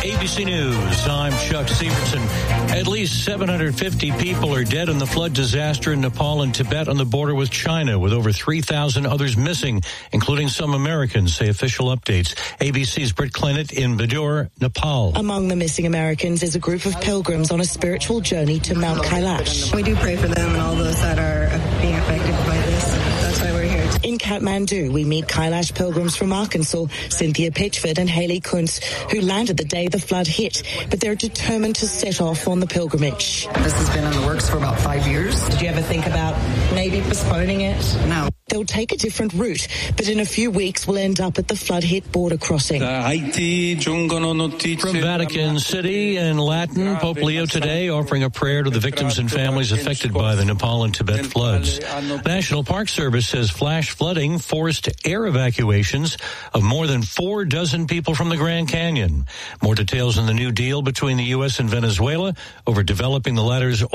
ABC News, I'm Chuck Severson. At least 750 people are dead in the flood disaster in Nepal and Tibet on the border with China, with over 3,000 others missing, including some Americans, say official updates. ABC's Britt Clennett in Badur, Nepal. Among the missing Americans is a group of pilgrims on a spiritual journey to Mount Kailash. We do pray for them and all those that are being affected by this. That's why we're here. In Kathmandu, we meet Kailash pilgrims from Arkansas, Cynthia Pitchford and Haley Kuntz, who landed the day the flood hit, but they're determined to set off on the pilgrimage. This has been in the works for about 5 years. Did you ever think about maybe postponing it? No. They'll take a different route, but in a few weeks will end up at the flood-hit border crossing. From Vatican City in Latin, Pope Leo today offering a prayer to the victims and families affected by the Nepal and Tibet floods. National Park Service says flash flooding forced air evacuations of more than 4 dozen people from the Grand Canyon. More details on the new deal between the U.S. and Venezuela over developing the latter's